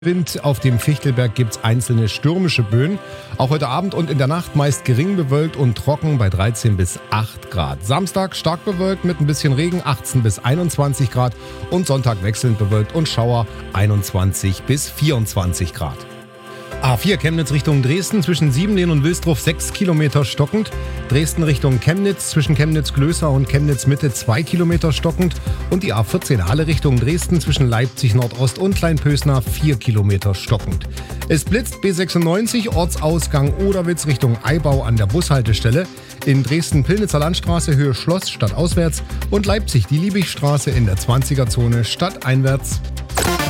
Wind. Auf dem Fichtelberg gibt es einzelne stürmische Böen. Auch heute Abend und in der Nacht meist gering bewölkt und trocken bei 13 bis 8 Grad. Samstag stark bewölkt mit ein bisschen Regen, 18 bis 21 Grad. Und Sonntag wechselnd bewölkt und Schauer, 21 bis 24 Grad. A4 Chemnitz Richtung Dresden zwischen Siebenlehn und Wilsdruff 6 Kilometer stockend. Dresden Richtung Chemnitz zwischen Chemnitz-Glößer und Chemnitz-Mitte 2 Kilometer stockend. Und die A14 Halle Richtung Dresden zwischen Leipzig Nordost und Kleinpösner 4 Kilometer stockend. Es blitzt B96 Ortsausgang Oderwitz Richtung Eibau an der Bushaltestelle. In Dresden Pillnitzer Landstraße Höhe Schloss stadtauswärts und Leipzig die Liebigstraße in der 20er-Zone stadteinwärts.